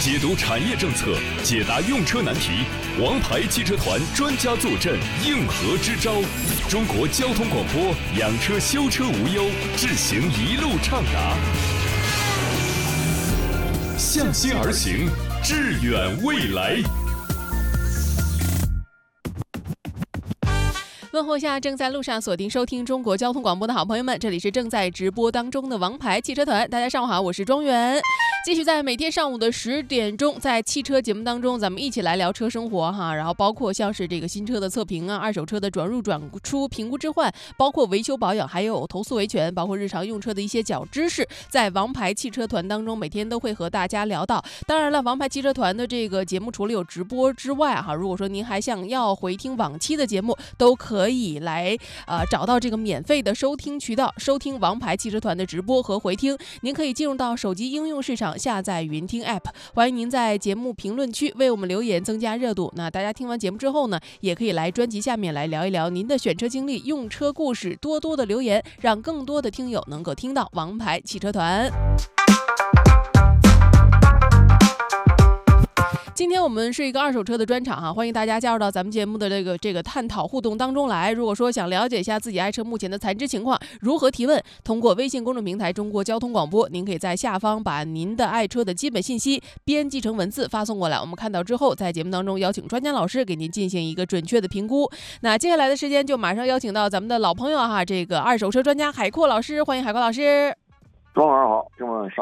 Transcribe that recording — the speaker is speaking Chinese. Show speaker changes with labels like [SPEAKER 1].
[SPEAKER 1] 解读产业政策，解答用车难题。王牌汽车团专家坐镇，应和支招。中国交通广播，养车修车无忧，智行一路畅达。向心而行，致远未来。
[SPEAKER 2] 问候下正在路上锁定收听中国交通广播的好朋友们，这里是正在直播当中的王牌汽车团。大家上午好，我是庄园。继续在每天上午的10点钟，在汽车节目当中，咱们一起来聊车生活哈。然后包括像是这个新车的测评啊，二手车的转入转出、评估置换，包括维修保养，还有投诉维权，包括日常用车的一些小知识，在王牌汽车团当中，每天都会和大家聊到。当然了，王牌汽车团的这个节目除了有直播之外哈，如果说您还想要回听往期的节目，都可以来找到这个免费的收听渠道，收听王牌汽车团的直播和回听。您可以进入到手机应用市场下载云听 App， 欢迎您在节目评论区为我们留言增加热度。那大家听完节目之后呢，也可以来专辑下面来聊一聊您的选车经历、用车故事，多多的留言，让更多的听友能够听到王牌汽车团。今天我们是一个二手车的专场哈，欢迎大家加入到咱们节目的这个探讨互动当中来。如果说想了解一下自己爱车目前的残值情况，如何提问，通过微信公众平台中国交通广播，您可以在下方把您的爱车的基本信息编辑成文字发送过来，我们看到之后在节目当中邀请专家老师给您进行一个准确的评估。那接下来的时间就马上邀请到咱们的老朋友哈，这个二手车专家海阔老师，欢迎海阔老师。
[SPEAKER 3] 庄老师好，听众们上